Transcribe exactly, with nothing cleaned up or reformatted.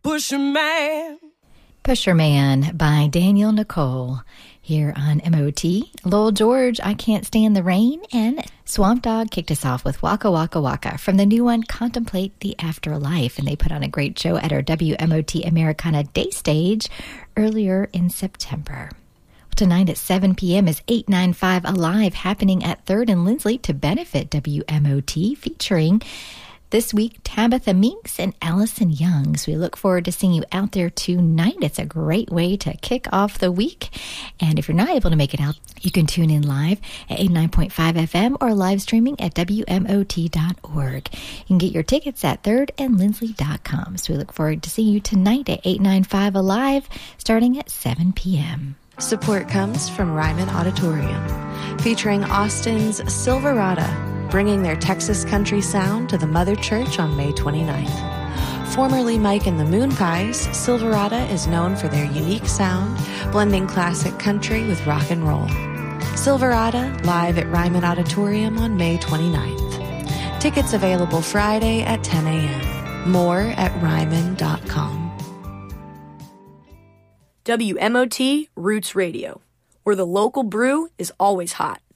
Pusher Man. Pusher Man by Daniel Nicole here on M O T. Lowell George, I Can't Stand the Rain, and Swamp Dogg kicked us off with Waka Waka Waka from the new one, Contemplate the Afterlife, and they put on a great show at our W M O T Americana Day Stage earlier in September. Tonight at seven p.m. is eight ninety-five Alive happening at third and Lindsley to benefit W M O T, featuring this week Tabitha Meeks and Allison Young. So we look forward to seeing you out there tonight. It's a great way to kick off the week. And if you're not able to make it out, you can tune in live at eighty-nine point five F M or live streaming at W M O T dot org. You can get your tickets at third and lindsley dot com. So we look forward to seeing you tonight at eight ninety-five Alive starting at seven p.m. Support comes from Ryman Auditorium, featuring Austin's Silverado, bringing their Texas country sound to the Mother Church on May twenty-ninth. Formerly Mike and the Moon Pies, Silverado is known for their unique sound, blending classic country with rock and roll. Silverado, live at Ryman Auditorium on May twenty-ninth. Tickets available Friday at ten a.m. More at ryman dot com. W M O T Roots Radio, where the local brew is always hot.